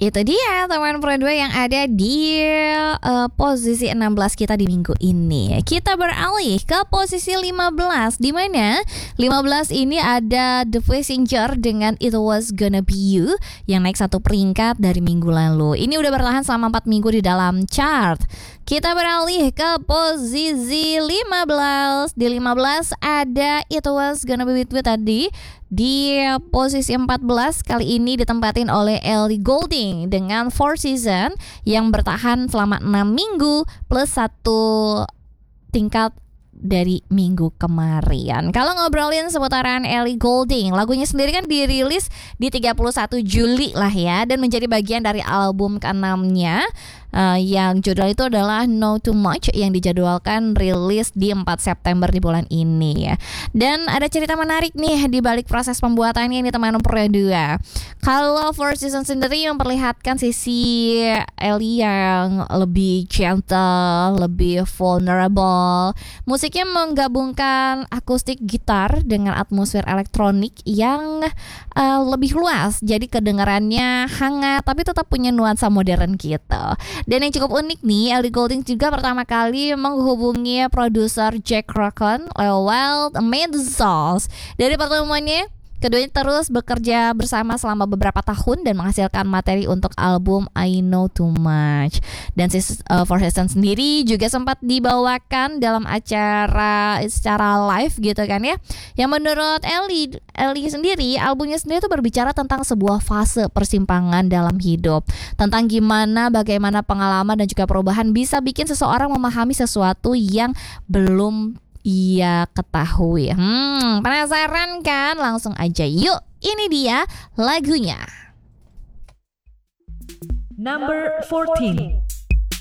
Itu dia teman Pro 2 yang ada di posisi 16 kita di minggu ini. Kita beralih ke posisi 15, di mana 15 ini ada The Passenger dengan It Was Gonna Be You yang naik 1 peringkat dari minggu lalu. Ini udah bertahan selama 4 minggu di dalam chart. Kita beralih ke posisi 15. Di 15 ada It Was Gonna Be With You tadi. Di posisi 14 kali ini ditempatin oleh Ellie Goulding dengan Four Seasons yang bertahan selama 6 minggu plus 1 tingkat dari minggu kemarin. Kalau ngobrolin seputaran Ellie Goulding, lagunya sendiri kan dirilis di 31 Juli lah ya, dan menjadi bagian dari album ke-6-nya yang judul itu adalah Know Too Much yang dijadwalkan rilis di 4 September di bulan ini ya. Dan ada cerita menarik nih di balik proses pembuatannya ini teman Pro 2. Kalau Four Seasons sendiri memperlihatkan sisi Ellie yang lebih gentle, lebih vulnerable. Musiknya menggabungkan akustik gitar dengan atmosfer elektronik yang lebih luas. Jadi kedengarannya hangat tapi tetap punya nuansa modern gitu. Dan yang cukup unik nih, Ellie Goulding juga pertama kali menghubungi produser Jack Rackham lewat Made Souls. Dari pertemuannya, keduanya terus bekerja bersama selama beberapa tahun dan menghasilkan materi untuk album I Know Too Much. Dan Four Seasons sendiri juga sempat dibawakan dalam acara secara live gitu kan ya. Yang menurut Ellie sendiri, albumnya sendiri itu berbicara tentang sebuah fase persimpangan dalam hidup. Tentang bagaimana pengalaman dan juga perubahan bisa bikin seseorang memahami sesuatu yang belum ia ketahui. Penasaran kan? Langsung aja yuk, ini dia lagunya. Number 14.